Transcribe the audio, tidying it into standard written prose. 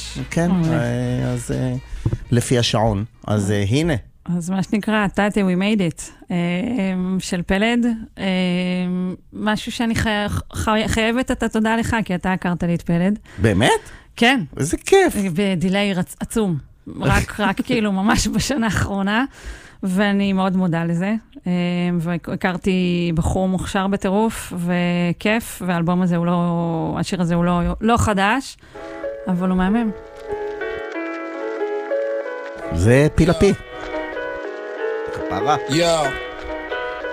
כן, אז לפי השעון. אז הנה. אז מה שנקרא, תתי, we made it, של פלד, משהו שאני חייבת את התודה לך, כי אתה הכרת לי את פלד. באמת? כן. איזה כיף. בדילי עצום. רק כאילו ממש בשנה האחרונה, ואני מאוד מודה לזה. והכרתי בחור מוכשר בטירוף, וכיף, והאלבום הזה הוא לא, השיר הזה הוא לא חדש, אבל הוא מהמם. זה פי לפי. כפרה. יאו.